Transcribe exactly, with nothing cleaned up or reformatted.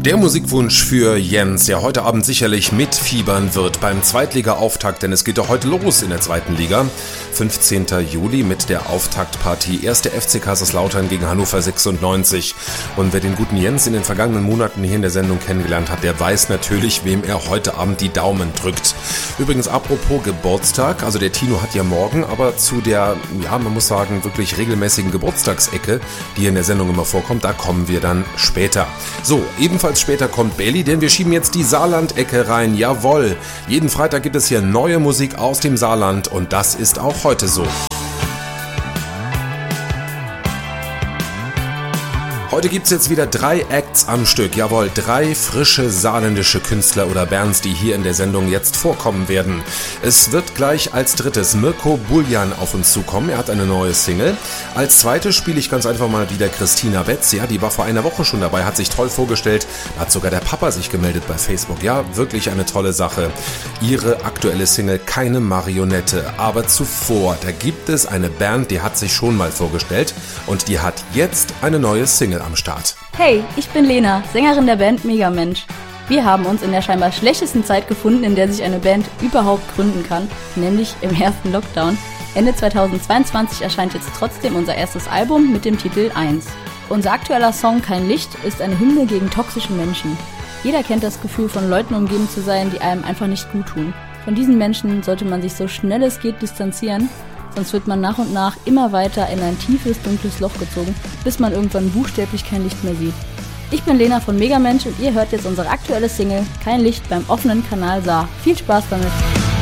Der Musikwunsch für Jens, der heute Abend sicherlich mitfiebern wird beim Zweitliga-Auftakt, denn es geht doch heute los in der zweiten Liga. fünfzehnten Juli mit der Auftaktpartie erster F C Kaiserslautern gegen Hannover sechsundneunzig. Und wer den guten Jens in den vergangenen Monaten hier in der Sendung kennengelernt hat, der weiß natürlich, wem er heute Abend die Daumen drückt. Übrigens, apropos Geburtstag, also der Tino hat ja morgen, aber zu der, ja, man muss sagen, wirklich regelmäßigen Geburtstagsecke, die hier in der Sendung immer vorkommt, da kommen wir dann später. So, ebenfalls später kommt Bailey, denn wir schieben jetzt die Saarland-Ecke rein. Jawohl, jeden Freitag gibt es hier neue Musik aus dem Saarland und das ist auch heute so. Heute gibt's jetzt wieder drei Acts am Stück, jawohl, drei frische saarländische Künstler oder Bands, die hier in der Sendung jetzt vorkommen werden. Es wird gleich als drittes Mirko Buljan auf uns zukommen, er hat eine neue Single. Als zweites spiele ich ganz einfach mal wieder Christina Betz, ja, die war vor einer Woche schon dabei, hat sich toll vorgestellt, da hat sogar der Papa sich gemeldet bei Facebook, ja, wirklich eine tolle Sache. Ihre aktuelle Single Keine Marionette, aber zuvor, da gibt es eine Band, die hat sich schon mal vorgestellt und die hat jetzt eine neue Single am Start. Hey, ich bin Lena, Sängerin der Band Megamensch. Wir haben uns in der scheinbar schlechtesten Zeit gefunden, in der sich eine Band überhaupt gründen kann, nämlich im ersten Lockdown. Ende zweitausendzweiundzwanzig erscheint jetzt trotzdem unser erstes Album mit dem Titel eins. Unser aktueller Song Kein Licht ist eine Hymne gegen toxische Menschen. Jeder kennt das Gefühl, von Leuten umgeben zu sein, die einem einfach nicht gut tun. Von diesen Menschen sollte man sich so schnell es geht distanzieren, sonst wird man nach und nach immer weiter in ein tiefes, dunkles Loch gezogen, bis man irgendwann buchstäblich kein Licht mehr sieht. Ich bin Lena von Megamensch und ihr hört jetzt unsere aktuelle Single Kein Licht beim offenen Kanal Saar. Viel Spaß damit!